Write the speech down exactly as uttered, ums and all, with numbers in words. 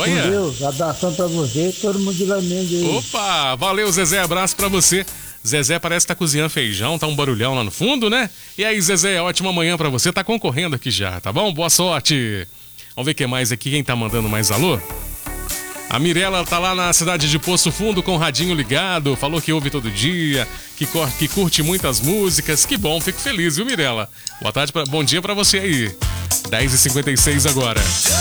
Com Olha. Deus, abração pra você e todo mundo de Lamende aí. Opa, valeu Zezé, abraço pra você. Zezé parece que tá cozinhando feijão, tá um barulhão lá no fundo, né? E aí Zezé, ótima manhã pra você, tá concorrendo aqui já, tá bom? Boa sorte. Vamos ver o que mais aqui, quem tá mandando mais alô? A Mirella tá lá na cidade de Poço Fundo com o radinho ligado, falou que ouve todo dia, que, cor, que curte muitas músicas. Que bom, fico feliz, viu Mirella? Boa tarde, pra, bom dia pra você aí. dez e cinquenta e seis agora.